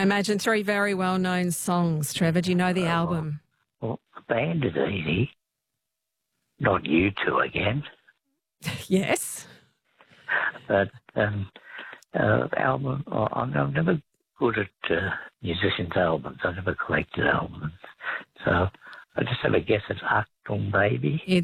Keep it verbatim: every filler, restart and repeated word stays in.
I imagine three very well-known songs, Trevor. Do you know the Oh, album? Well, the band is easy. Not you two again. Yes. But um, uh, album, oh, I'm, I'm never good at uh, musicians' albums. I never collected albums. So I just have a guess at Achtung Baby. It's